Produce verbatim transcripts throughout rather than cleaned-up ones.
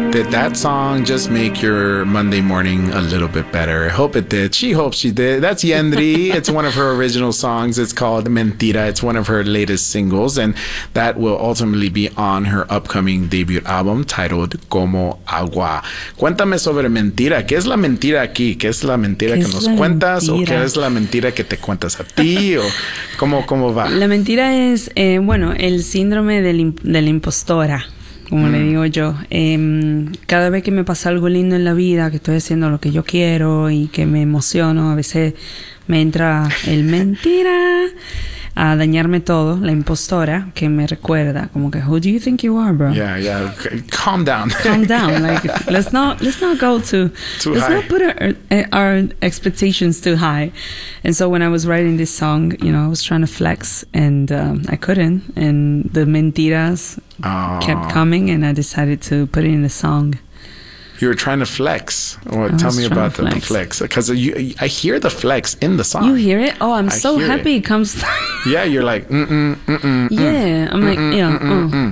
Did that song just make your Monday morning a little bit better? I hope it did. She hopes she did. That's Yendri. It's one of her original songs. It's called Mentira. It's one of her latest singles, and that will ultimately be on her upcoming debut album titled Como Agua. Cuéntame sobre mentira. ¿Qué es la mentira aquí? ¿Qué es la mentira que nos cuentas? ¿O qué es la mentira que te cuentas a ti? ¿O cómo, cómo va? La mentira es, eh, bueno, el síndrome del, de la impostora, como mm. le digo yo. Eh, cada vez que me pasa algo lindo en la vida, que estoy haciendo lo que yo quiero y que me emociono, a veces me entra el mentira a dañarme todo, la impostora, que me recuerda como que, who do you think you are, bro? Yeah, yeah. Calm down. Calm down. Like, let's not let's not go too, too let's high. not put our, our expectations too high. And so when I was writing this song, you know, I was trying to flex, and um, I couldn't, and the mentiras oh. kept coming, and I decided to put it in the song. You were trying to flex. Well, tell me about the, the flex, because you, I hear the flex in the song. You hear it? Oh, I'm I so happy it. it comes. Yeah, you're like, mm-mm, mm-mm. Yeah, I'm like, mm-mm, yeah. Mm-mm,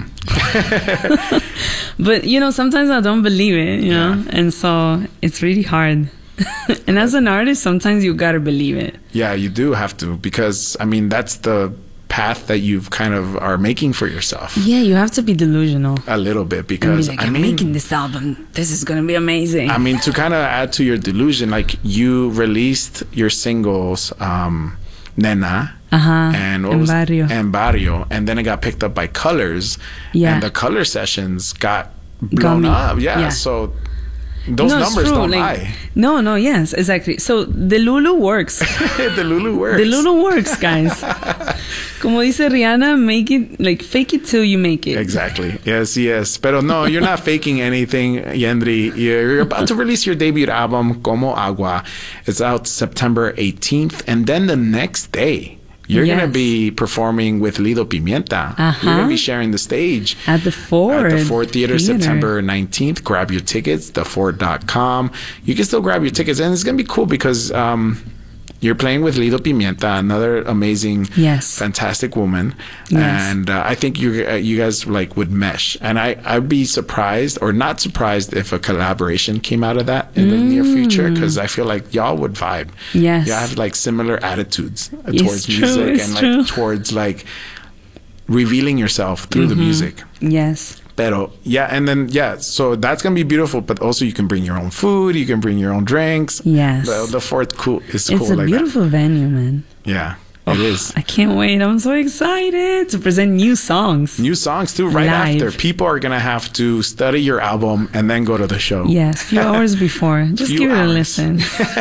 mm. But, you know, sometimes I don't believe it, you know? Yeah. And so it's really hard. And as an artist, sometimes you gotta believe it. Yeah, you do have to, because, I mean, that's the path that you've kind of are making for yourself. Yeah, you have to be delusional a little bit, because be like, I I'm mean, making this album, this is gonna be amazing. I mean, to kind of add to your delusion, like, you released your singles, um, Nena, uh-huh. and what en was, Barrio. and Barrio, and then it got picked up by Colors, yeah. and the Color sessions got blown got up. Yeah, yeah, so those no, numbers don't like, lie. No, no, yes, exactly. So the Lulu works. The Lulu works. The Lulu works, guys. Como dice Rihanna, make it, like, fake it till you make it. Exactly. Yes, yes. Pero no, you're not faking anything, Yendri. You're about to release your debut album, Como Agua. It's out September eighteenth. And then the next day, you're yes. going to be performing with Lido Pimienta. Uh-huh. You're going to be sharing the stage. At the Ford. At the Ford Theater, Theater, September nineteenth. Grab your tickets, the ford dot com. You can still grab your tickets. And it's going to be cool because um, you're playing with Lido Pimienta, another amazing, yes. fantastic woman. Yes. And uh, I think you uh, you guys like would mesh. And I, I'd be surprised or not surprised if a collaboration came out of that in mm. the near future, because I feel like y'all would vibe. Yes. Y'all have like similar attitudes uh, it's towards true, music it's and true. like towards like revealing yourself through mm-hmm. the music. Yes. Pero, yeah, and then, yeah, so that's going to be beautiful, but also you can bring your own food, you can bring your own drinks. Yes. The, the Fort cool is it's cool a like beautiful that. venue, man. Yeah, it is. I can't wait. I'm so excited to present new songs. New songs, too, right Live. after. People are going to have to study your album and then go to the show. Yes, a few hours before. Just few give it hours. a listen.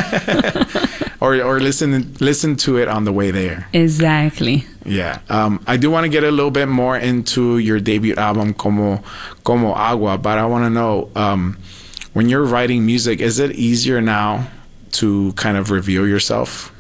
or or listen listen to it on the way there. Exactly. Yeah. Um, I do want to get a little bit more into your debut album, Como, Como Agua, but I want to know, um, when you're writing music, is it easier now to kind of reveal yourself?